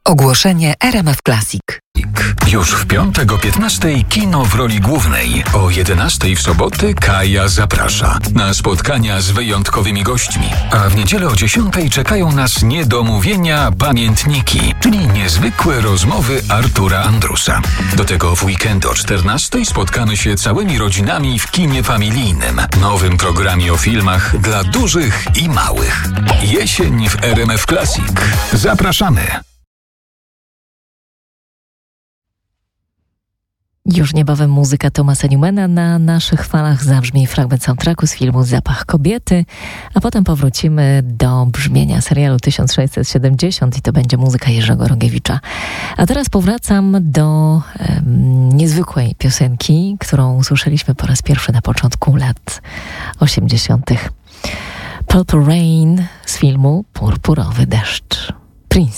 Ogłoszenie RMF Classic. Już w piątek o 15:00 kino w roli głównej. O 11:00 w soboty Kaja zaprasza na spotkania z wyjątkowymi gośćmi. A w niedzielę o 10:00 czekają nas niedomówienia pamiętniki, czyli niezwykłe rozmowy Artura Andrusa. Do tego w weekend o 14:00 spotkamy się całymi rodzinami w kinie familijnym. Nowym programie o filmach dla dużych i małych. Jesień w RMF Classic. Zapraszamy! Już niebawem muzyka Thomasa Newmana. Na naszych falach zabrzmi fragment soundtracku z filmu Zapach kobiety, a potem powrócimy do brzmienia serialu 1670 i to będzie muzyka Jerzego Rogiewicza. A teraz powracam do niezwykłej piosenki, którą usłyszeliśmy po raz pierwszy na początku lat 80. Purple Rain z filmu Purpurowy deszcz.